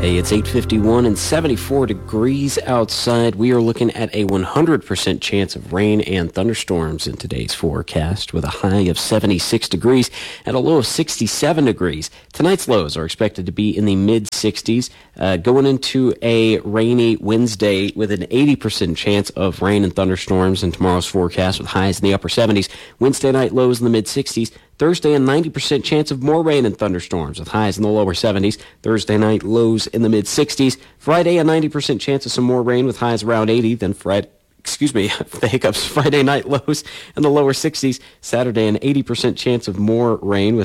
Hey, it's 8:51 and 74 degrees outside. We are looking at a 100% chance of rain and thunderstorms in today's forecast with a high of 76 degrees and a low of 67 degrees. Tonight's lows are expected to be in the mid-60s, going into a rainy Wednesday with an 80% chance of rain and thunderstorms in tomorrow's forecast with highs in the upper 70s. Wednesday night lows in the mid-60s. Thursday, a 90% chance of more rain and thunderstorms with highs in the lower 70s. Thursday night, lows in the mid-60s. Friday, a 90% chance of some more rain with highs around 80. Then Friday night, lows in the lower 60s. Saturday, an 80% chance of more rain with